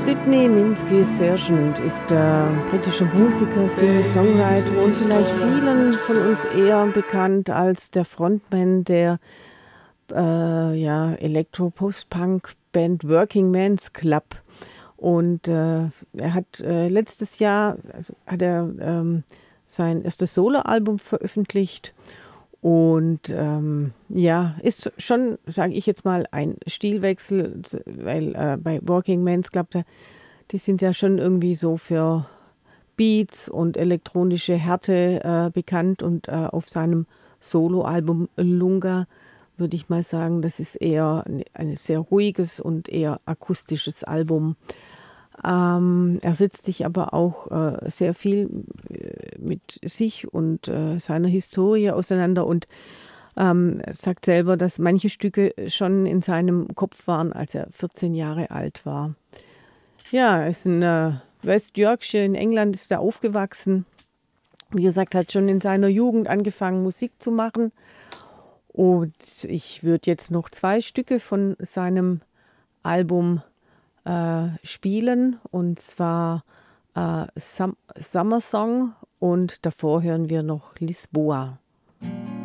Sydney Minsky Sergeant ist der britische Musiker, Singer-Songwriter und vielleicht vielen von uns eher bekannt als der Frontman der Elektro-Post-Punk-Band Working Men's Club. Und er hat letztes Jahr hat er sein erstes Soloalbum veröffentlicht. Und ist schon, sage ich jetzt mal, ein Stilwechsel, weil bei Working Men's Club, die sind ja schon irgendwie so für Beats und elektronische Härte bekannt. Und auf seinem Soloalbum Lunga würde ich mal sagen, das ist eher ein sehr ruhiges und eher akustisches Album. Er setzt sich aber auch sehr viel mit sich und seiner Historie auseinander und sagt selber, dass manche Stücke schon in seinem Kopf waren, als er 14 Jahre alt war. Ja, er ist in West Yorkshire in England ist er aufgewachsen. Wie gesagt, hat schon in seiner Jugend angefangen, Musik zu machen. Und ich würde jetzt noch 2 Stücke von seinem Album spielen, und zwar Summer Song, und davor hören wir noch Lisboa.